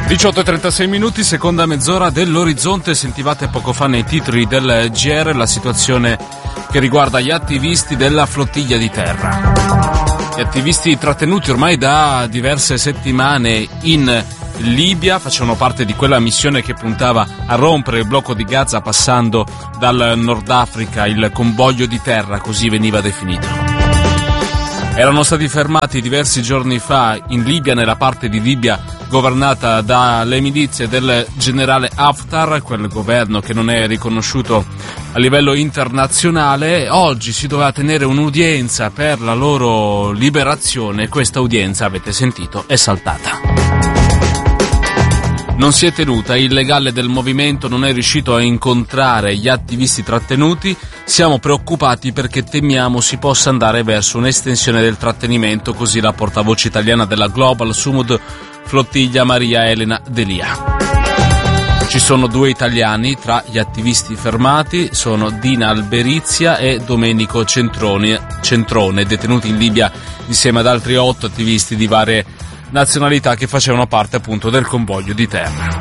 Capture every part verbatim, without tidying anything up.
diciotto e trentasei minuti, seconda mezz'ora dell'Orizzonte. Sentivate poco fa nei titoli del G R la situazione che riguarda gli attivisti della flottiglia di terra. Gli attivisti trattenuti ormai da diverse settimane in Libia facevano parte di quella missione che puntava a rompere il blocco di Gaza passando dal Nord Africa, il convoglio di terra, così veniva definito. Erano stati fermati diversi giorni fa in Libia, nella parte di Libia governata dalle milizie del generale Haftar, quel governo che non è riconosciuto a livello internazionale. Oggi si doveva tenere un'udienza per la loro liberazione. Questa udienza, avete sentito, è saltata. Non si è tenuta, il legale del movimento non è riuscito a incontrare gli attivisti trattenuti. Siamo preoccupati perché temiamo si possa andare verso un'estensione del trattenimento, così la portavoce italiana della Global Sumud Flottiglia Maria Elena Delia. Ci sono due italiani tra gli attivisti fermati, sono Dina Alberizia e Domenico Centrone, Centrone, detenuti in Libia insieme ad altri otto attivisti di varie nazionalità che facevano parte appunto del convoglio di terra.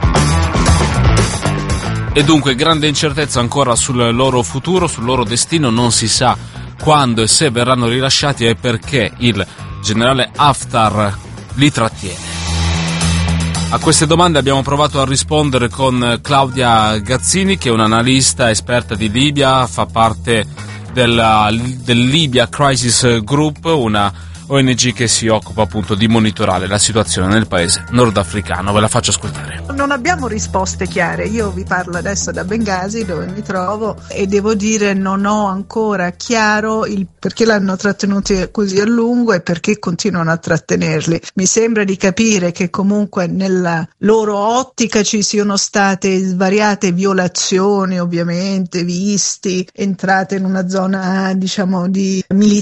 E dunque grande incertezza ancora sul loro futuro, sul loro destino. Non si sa quando e se verranno rilasciati e perché il generale Haftar li trattiene. A queste domande abbiamo provato a rispondere con Claudia Gazzini, che è un'analista esperta di Libia, fa parte della, del Libya Crisis Group, una O N G che si occupa appunto di monitorare la situazione nel paese nordafricano. Ve la faccio ascoltare. Non abbiamo risposte chiare. Io vi parlo adesso da Bengasi, dove mi trovo, e devo dire non ho ancora chiaro il perché l'hanno trattenuti così a lungo e perché continuano a trattenerli. Mi sembra di capire che comunque nella loro ottica ci siano state svariate violazioni, ovviamente, visti, entrate in una zona diciamo di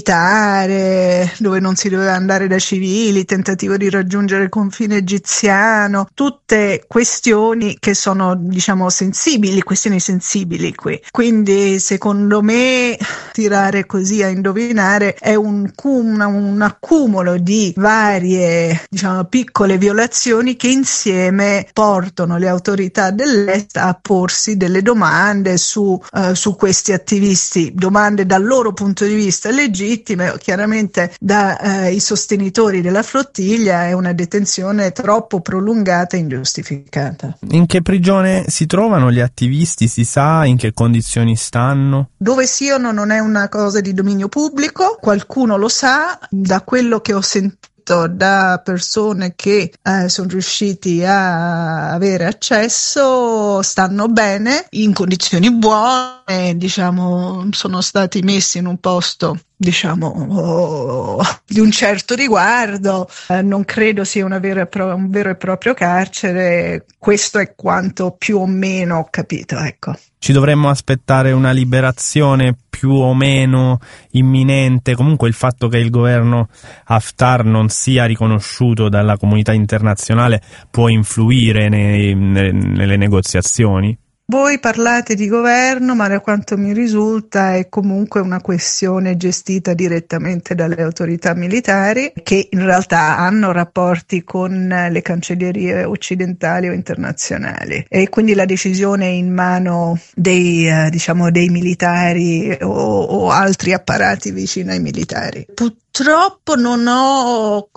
militare dove non si doveva andare da civili, tentativo di raggiungere il confine egiziano, tutte questioni che sono diciamo sensibili, questioni sensibili qui. Quindi secondo me tirare così a indovinare è un, cum, un accumulo di varie diciamo piccole violazioni che insieme portano le autorità dell'Est a porsi delle domande su, uh, su questi attivisti, domande dal loro punto di vista legittime. Chiaramente da Eh, i sostenitori della flottiglia è una detenzione troppo prolungata e ingiustificata. In che prigione si trovano gli attivisti? Si sa in che condizioni stanno? Dove siano non è una cosa di dominio pubblico, qualcuno lo sa. Da quello che ho sentito da persone che eh, sono riusciti a avere accesso, stanno bene, in condizioni buone, diciamo, sono stati messi in un posto diciamo oh, di un certo riguardo, eh, non credo sia una vera e pro- un vero e proprio carcere. Questo è quanto più o meno ho capito, ecco. Ci dovremmo aspettare una liberazione più o meno imminente? Comunque il fatto che il governo Haftar non sia riconosciuto dalla comunità internazionale può influire nei, nelle, nelle negoziazioni? Voi parlate di governo, ma da quanto mi risulta è comunque una questione gestita direttamente dalle autorità militari, che in realtà hanno rapporti con le cancellerie occidentali o internazionali, e quindi la decisione è in mano dei, eh, diciamo, dei militari o, o altri apparati vicino ai militari. Purtroppo non ho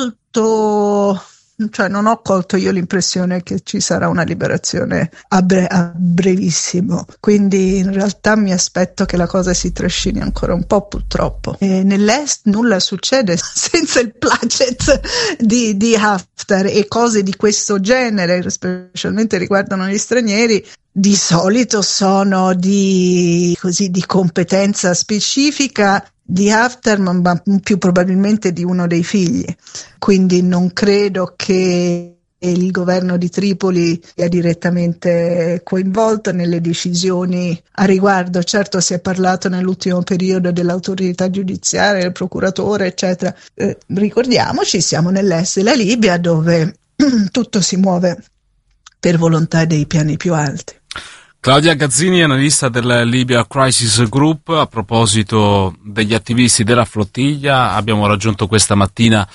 colto... Cioè non ho colto io l'impressione che ci sarà una liberazione a, bre- a brevissimo, quindi in realtà mi aspetto che la cosa si trascini ancora un po', purtroppo. E nell'est nulla succede senza il placet di, di Haftar, e cose di questo genere, specialmente riguardano gli stranieri, di solito sono di, così, di competenza specifica di Haftar, ma più probabilmente di uno dei figli. Quindi non credo che il governo di Tripoli sia direttamente coinvolto nelle decisioni a riguardo. Certo, si è parlato nell'ultimo periodo dell'autorità giudiziaria, del procuratore, eccetera. Eh, ricordiamoci, siamo nell'est della Libia, dove tutto si muove per volontà dei piani più alti. Claudia Gazzini, analista del Libya Crisis Group. A proposito degli attivisti della flottiglia, abbiamo raggiunto questa mattina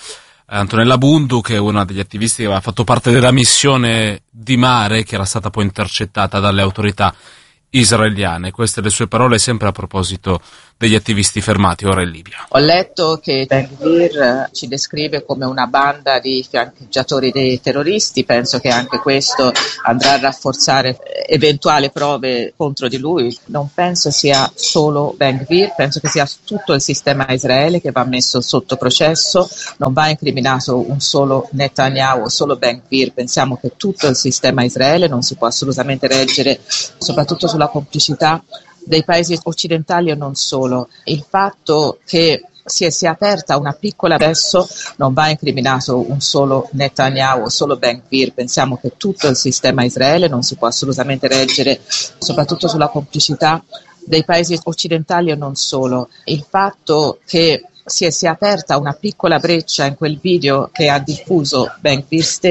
Antonella Bundu, che è una degli attivisti che aveva fatto parte della missione di mare che era stata poi intercettata dalle autorità israeliane. Queste le sue parole sempre a proposito degli attivisti fermati ora in Libia. Ho letto che Ben Gvir ci descrive come una banda di fiancheggiatori dei terroristi, penso che anche questo andrà a rafforzare eventuali prove contro di lui. Non penso sia solo Ben Gvir, penso che sia tutto il sistema Israele che va messo sotto processo, non va incriminato un solo Netanyahu o solo Ben Gvir, pensiamo che tutto il sistema Israele non si può assolutamente reggere, soprattutto sulla complicità dei paesi occidentali e non solo. Il fatto che si è, si è aperta una piccola adesso non va incriminato un solo Netanyahu o solo Ben Gvir, pensiamo che tutto il sistema Israele non si può assolutamente reggere, soprattutto sulla complicità dei paesi occidentali e non solo. Il fatto che si è, si è aperta una piccola breccia in quel video che ha diffuso Ben Gvir stesso